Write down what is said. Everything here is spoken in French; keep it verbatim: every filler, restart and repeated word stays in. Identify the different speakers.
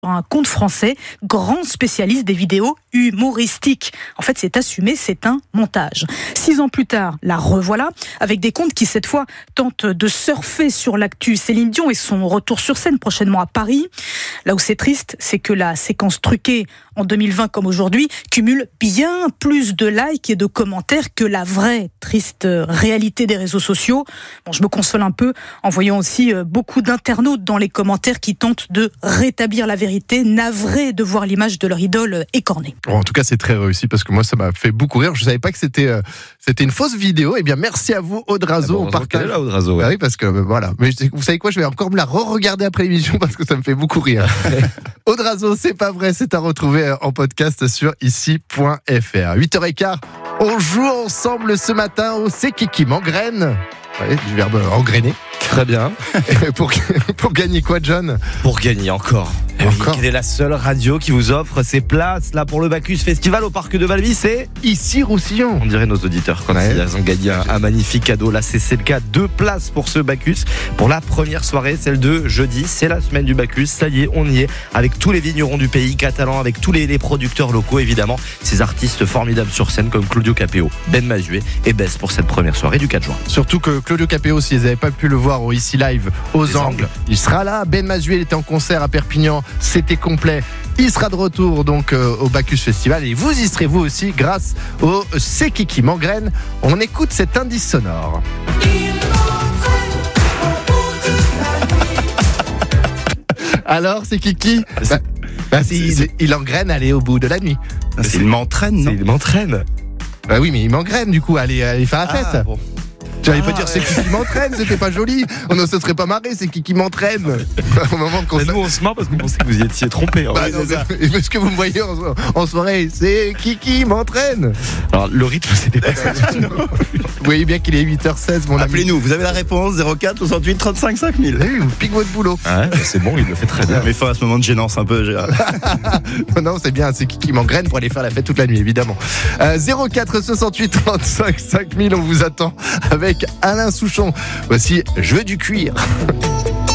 Speaker 1: un compte français, grand spécialiste des vidéos humoristiques. En fait, c'est assumé, c'est un montage. Six ans plus tard, la revoilà, avec des comptes qui, cette fois, tentent de surfer sur l'actu Céline Dion et son retour sur scène prochainement à Paris. Là où c'est triste, c'est que la séquence truquée en deux mille vingt comme aujourd'hui cumule bien plus de likes et de commentaires que la vraie triste réalité des réseaux sociaux. Bon, je me console un peu en voyant aussi beaucoup d'internautes dans les commentaires qui tentent de rétablir la vérité, navrés de voir l'image de leur idole écornée.
Speaker 2: Bon, en tout cas, c'est très réussi parce que moi, ça m'a fait beaucoup rire. Je savais pas que c'était euh, c'était une fausse vidéo. Eh bien, merci à vous, Aude Razo.
Speaker 3: Ah bon,
Speaker 2: on partage.
Speaker 3: là, Aude Razo, ouais.
Speaker 2: Ah oui, parce que euh, voilà. Mais vous savez quoi, je vais encore me la re-regarder après l'émission parce que ça me fait beaucoup rire. Aude Razo, c'est pas vrai, c'est à retrouver en podcast sur ici point f r. huit heures quinze, on joue ensemble ce matin au C'est qui qui m'engraine. Ouais, du verbe engrainer.
Speaker 3: Très bien.
Speaker 2: pour, pour gagner quoi, John ?
Speaker 3: Pour gagner encore. Et oui,
Speaker 2: Encore.
Speaker 3: quelle est la seule radio qui vous offre ces places là pour le Bacchus Festival au parc de Valby? C'est
Speaker 2: Ici Roussillon.
Speaker 3: On dirait nos auditeurs quand
Speaker 2: Ouais.
Speaker 3: ils ont gagné un, un magnifique cadeau. Là, c'est, c'est le cas. Deux places pour ce Bacchus. Pour la première soirée, celle de jeudi. C'est la semaine du Bacchus. Ça y est, on y est. Avec tous les vignerons du pays catalan, avec tous les, les producteurs locaux, évidemment. Ces artistes formidables sur scène comme Claudio Capéo, Ben Mazué et Bess pour cette première soirée du quatre juin.
Speaker 2: Surtout que Claudio Capéo, s'ils n'avaient pas pu le voir au Ici Live aux
Speaker 3: Les
Speaker 2: Angles,
Speaker 3: Angles.
Speaker 2: il sera là. Ben Mazué, il était en concert à Perpignan, c'était complet. Il sera de retour donc euh, au Bacchus Festival et vous y serez vous aussi grâce au C'est qui qui m'engraine. On écoute cet indice sonore. Alors, c'est Kiki bah, bah, c'est-
Speaker 3: c'est-
Speaker 2: c'est- Il engraine aller au bout de la nuit.
Speaker 3: C'est, il m'entraîne, non? Il m'entraîne.
Speaker 2: Bah oui, mais il m'engraine du coup, aller, aller faire la fête.
Speaker 3: Ah, bon.
Speaker 2: Tu n'allais pas
Speaker 3: Ah,
Speaker 2: dire c'est
Speaker 3: ouais.
Speaker 2: qui qui m'entraîne, c'était pas joli. On ne se serait pas marré, c'est qui qui m'entraîne. Au moment qu'on
Speaker 3: Mais nous, on se marre parce qu'on pensait que vous y étiez trompé. hein.
Speaker 2: Bah
Speaker 3: Oui,
Speaker 2: non,
Speaker 3: c'est ça.
Speaker 2: mais- parce que vous me voyez en, so- en soirée, c'est qui qui m'entraîne.
Speaker 3: Alors, le rythme, c'était pas ça.
Speaker 2: Vous voyez bien qu'il est huit heures seize, mon ami.
Speaker 4: Appelez-nous, vous avez la réponse, zéro quatre soixante-huit trente-cinq cinq mille.
Speaker 2: Oui, vous piquez votre boulot.
Speaker 3: Ouais, bah, c'est bon, il le fait très bien.
Speaker 4: Mais fin à ce moment de gênance un peu, Gérard.
Speaker 2: Non, c'est bien, c'est qui qui m'engraine pour aller faire la fête toute la nuit, évidemment. Euh, zéro quatre soixante-huit trente-cinq cinq mille, on vous attend avec Alain Souchon. Voici Je veux du cuir.